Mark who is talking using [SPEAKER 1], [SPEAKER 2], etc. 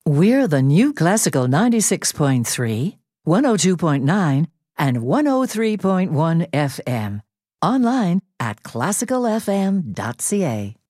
[SPEAKER 1] We're the new Classical 96.3, 102.9, and 103.1 FM. Online at classicalfm.ca.